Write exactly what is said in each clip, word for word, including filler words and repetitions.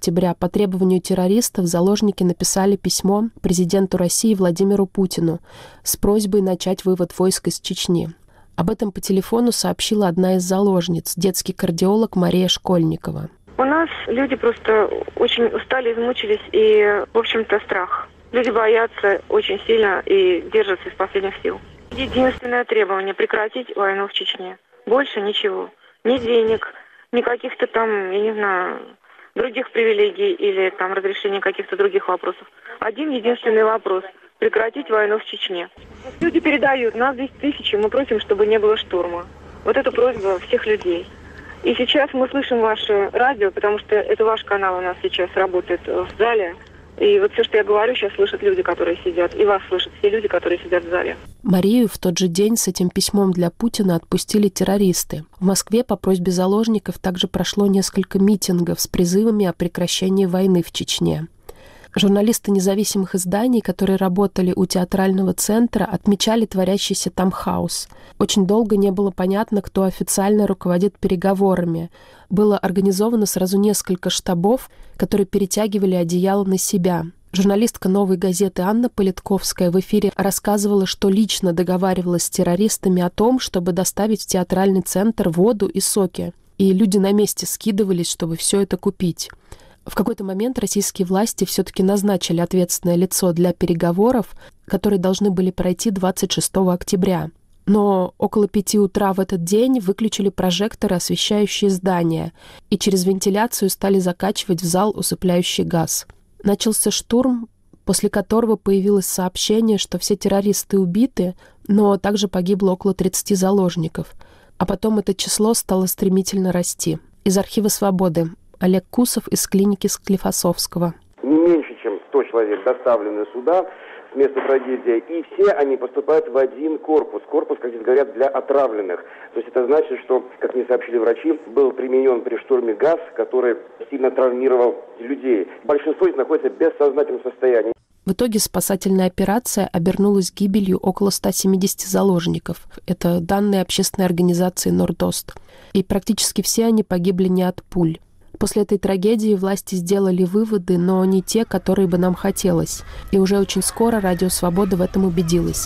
октября по требованию террористов заложники написали письмо президенту России Владимиру Путину с просьбой начать вывод войск из Чечни. Об этом по телефону сообщила одна из заложниц, детский кардиолог Мария Школьникова. У нас люди просто очень устали, измучились и, в общем-то, страх. Люди боятся очень сильно и держатся из последних сил. Единственное требование – прекратить войну в Чечне. Больше ничего. Ни денег, ни каких-то там, я не знаю, других привилегий или там разрешения каких-то других вопросов. Один единственный вопрос – прекратить войну в Чечне. Люди передают, нас здесь тысячи, мы просим, чтобы не было штурма. Вот это просьба всех людей. И сейчас мы слышим ваше радио, потому что это ваш канал у нас сейчас работает в зале. И вот все, что я говорю, сейчас слышат люди, которые сидят. И вас слышат все люди, которые сидят в зале. Марию в тот же день с этим письмом для Путина отпустили террористы. В Москве по просьбе заложников также прошло несколько митингов с призывами о прекращении войны в Чечне. Журналисты независимых изданий, которые работали у театрального центра, отмечали творящийся там хаос. Очень долго не было понятно, кто официально руководит переговорами. Было организовано сразу несколько штабов, которые перетягивали одеяло на себя. Журналистка «Новой газеты» Анна Политковская в эфире рассказывала, что лично договаривалась с террористами о том, чтобы доставить в театральный центр воду и соки. И люди на месте скидывались, чтобы все это купить. В какой-то момент российские власти все-таки назначили ответственное лицо для переговоров, которые должны были пройти двадцать шестого октября. Но около пяти утра в этот день выключили прожекторы, освещающие здание, и через вентиляцию стали закачивать в зал усыпляющий газ. Начался штурм, после которого появилось сообщение, что все террористы убиты, но также погибло около тридцати заложников. А потом это число стало стремительно расти. Из архива «Свободы» Олег Кусов из клиники Склифосовского. Не меньше, чем сто человек доставлены сюда с места трагедии, и все они поступают в один корпус. Корпус, как здесь говорят, для отравленных. То есть это значит, что, как мне сообщили врачи, был применен при штурме газ, который сильно травмировал людей. Большинство из них находится в бессознательном состоянии. В итоге спасательная операция обернулась гибелью около ста семидесяти заложников. Это данные общественной организации «Нордост». И практически все они погибли не от пуль. После этой трагедии власти сделали выводы, но не те, которые бы нам хотелось. И уже очень скоро Радио Свобода в этом убедилась.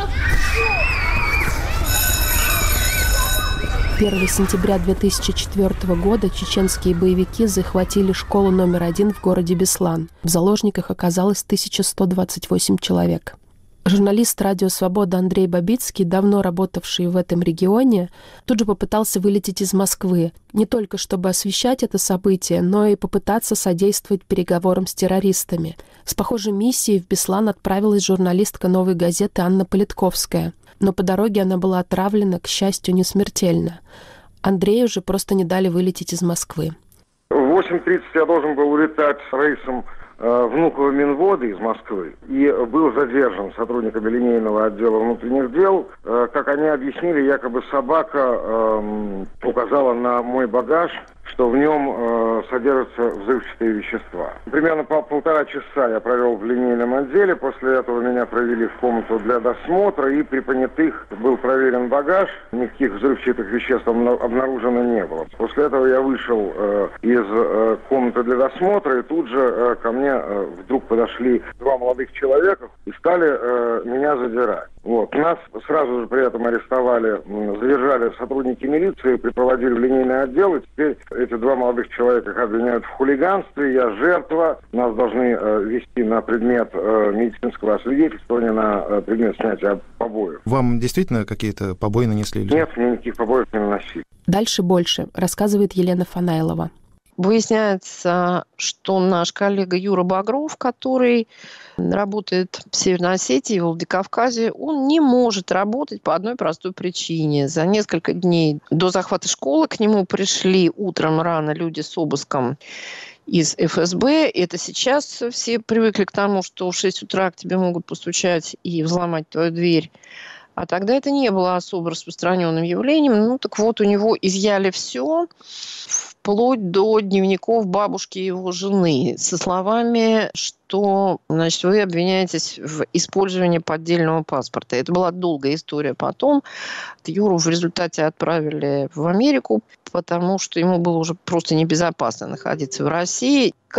первого сентября две тысячи четвёртого года чеченские боевики захватили школу номер один в городе Беслан. В заложниках оказалось тысяча сто двадцать восемь человек. Журналист «Радио Свобода» Андрей Бабицкий, давно работавший в этом регионе, тут же попытался вылететь из Москвы, не только чтобы освещать это событие, но и попытаться содействовать переговорам с террористами. С похожей миссией в Беслан отправилась журналистка «Новой газеты» Анна Политковская. Но по дороге она была отравлена, к счастью, не смертельно. Андрею же просто не дали вылететь из Москвы. В восемь тридцать я должен был улетать с рейсом Внуково Минводы из Москвы и был задержан сотрудниками линейного отдела внутренних дел. Как они объяснили, якобы собака э, указала на мой багаж, что в нем э, содержатся взрывчатые вещества. Примерно по полтора часа я провел в линейном отделе. После этого меня провели в комнату для досмотра, и при понятых был проверен багаж. Никаких взрывчатых веществ обнаружено не было. После этого я вышел э, из э, комнаты для досмотра, и тут же э, ко мне э, вдруг подошли два молодых человека и стали э, меня задирать. Вот. Нас сразу же при этом арестовали, задержали сотрудники милиции, припроводили в линейный отдел, и теперь эти два молодых человека их обвиняют в хулиганстве, я жертва, нас должны э, вести на предмет э, медицинского освидетельствования, на э, предмет снятия побоев. Вам действительно какие-то побои нанесли? Или... Нет, мне никаких побоев не наносили. Дальше больше, рассказывает Елена Фанаилова. Выясняется, что наш коллега Юра Багров, который работает в Северной Осетии, в Владикавказе, он не может работать по одной простой причине. За несколько дней до захвата школы к нему пришли утром рано люди с обыском из эф эс бэ. Это сейчас все привыкли к тому, что в шесть утра к тебе могут постучать и взломать твою дверь. А тогда это не было особо распространенным явлением. Ну, так вот, у него изъяли все, вплоть до дневников бабушки его жены, со словами, что, значит, вы обвиняетесь в использовании поддельного паспорта. Это была долгая история. Потом Юру в результате отправили в Америку, потому что ему было уже просто небезопасно находиться в России.